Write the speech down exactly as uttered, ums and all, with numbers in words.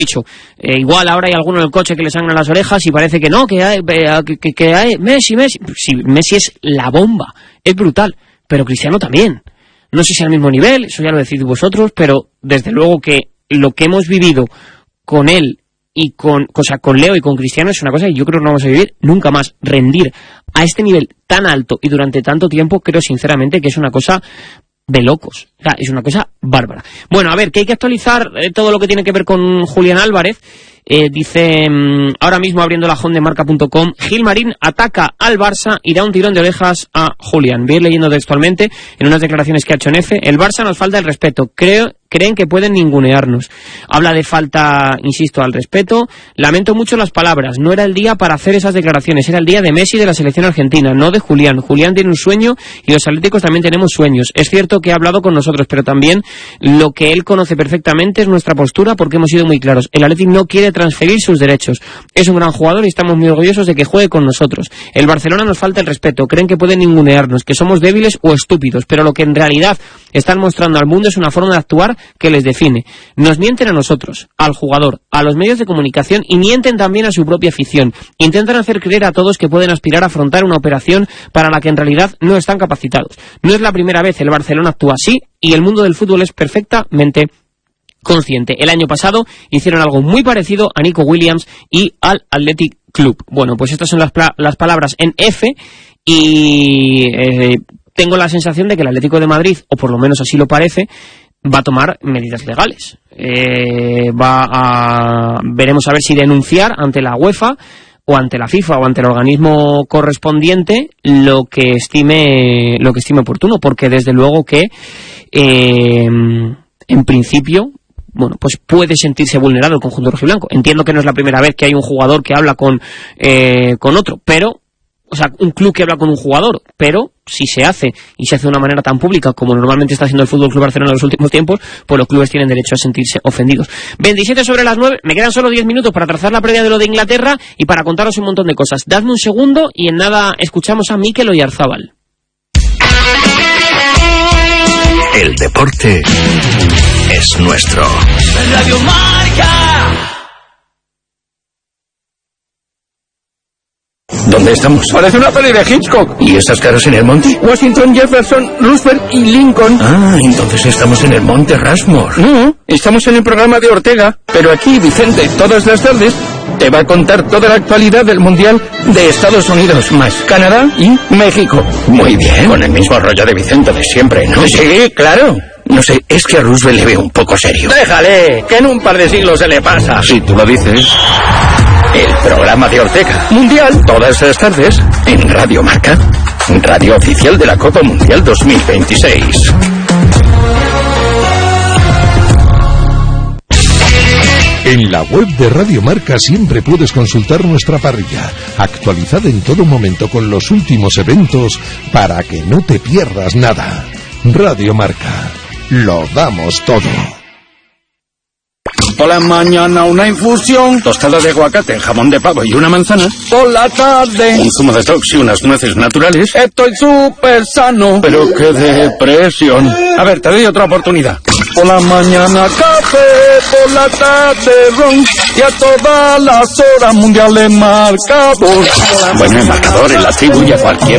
dicho, eh, igual ahora hay alguno en el coche que le sangran las orejas y parece que no, que hay, que, que, que hay Messi, Messi. Sí, Messi es la bomba, es brutal, pero Cristiano también. No sé si al mismo nivel, eso ya lo decís vosotros, pero desde luego que lo que hemos vivido con él y con, o sea, con Leo y con Cristiano es una cosa que yo creo que no vamos a vivir nunca más. Rendir a este nivel tan alto y durante tanto tiempo, creo sinceramente que es una cosa de locos. O sea, es una cosa bárbara. Bueno, a ver, que hay que actualizar eh, todo lo que tiene que ver con Julián Álvarez. Eh, dice, mmm, ahora mismo abriendo la home de marca punto com, Gilmarín ataca al Barça y da un tirón de orejas a Julián. Voy a ir leyendo textualmente en unas declaraciones que ha hecho en F. El Barça nos falta el respeto. Creo... Creen que pueden ningunearnos. Habla de falta, insisto, al respeto. Lamento mucho las palabras. No era el día para hacer esas declaraciones. Era el día de Messi y de la selección argentina, no de Julián. Julián tiene un sueño y los atléticos también tenemos sueños. Es cierto que ha hablado con nosotros, pero también lo que él conoce perfectamente es nuestra postura, porque hemos sido muy claros. El Atlético no quiere transferir sus derechos. Es un gran jugador y estamos muy orgullosos de que juegue con nosotros. El Barcelona nos falta el respeto. Creen que pueden ningunearnos, que somos débiles o estúpidos, pero lo que en realidad están mostrando al mundo es una forma de actuar que les define. Nos mienten a nosotros, al jugador, a los medios de comunicación y mienten también a su propia afición. Intentan hacer creer a todos que pueden aspirar a afrontar una operación para la que en realidad no están capacitados. No es la primera vez, el Barcelona actúa así y el mundo del fútbol es perfectamente consciente. El año pasado hicieron algo muy parecido a Nico Williams y al Athletic Club. Bueno, pues estas son las, las palabras en F y eh, tengo la sensación de que el Atlético de Madrid, o por lo menos así lo parece, va a tomar medidas legales. Eh, va a... Veremos a ver si denunciar ante la UEFA o ante la FIFA o ante el organismo correspondiente lo que estime lo que estime oportuno, porque desde luego que eh, en principio, bueno, pues puede sentirse vulnerado el conjunto rojiblanco. Entiendo que no es la primera vez que hay un jugador que habla con eh, con otro, pero o sea, un club que habla con un jugador, pero si se hace, y se hace de una manera tan pública como normalmente está haciendo el Fútbol Club Barcelona en los últimos tiempos, pues los clubes tienen derecho a sentirse ofendidos. veintisiete sobre las nueve, me quedan solo diez minutos para trazar la previa de lo de Inglaterra y para contaros un montón de cosas. Dadme un segundo y en nada escuchamos a Mikel Oyarzábal. El deporte es nuestro. Radio Marca. ¿Dónde estamos? Parece una peli de Hitchcock. ¿Y esas caras en el monte? Washington, Jefferson, Roosevelt y Lincoln. Ah, entonces estamos en el monte Rushmore. No, estamos en el programa de Ortega. Pero aquí, Vicente, todas las tardes, te va a contar toda la actualidad del Mundial de Estados Unidos, más Canadá y México. Muy bien, con el mismo rollo de Vicente de siempre, ¿no? Sí, claro. No sé, es que a Roosevelt le veo un poco serio. Déjale, que en un par de siglos se le pasa. Si tú lo dices. El programa de Ortega. Mundial. Todas las tardes en Radio Marca. Radio oficial de la Copa Mundial dos mil veintiséis. En la web de Radio Marca siempre puedes consultar nuestra parrilla, actualizada en todo momento con los últimos eventos para que no te pierdas nada. Radio Marca. Lo damos todo. Por la mañana una infusión, tostada de aguacate, jamón de pavo y una manzana. Por la tarde un zumo de tox y unas nueces naturales. Estoy súper sano. Pero qué depresión. A ver, te doy otra oportunidad. Por la mañana café, por la tarde ron y a todas las horas mundiales marcador. Bueno, el marcador en la tribu y a cualquier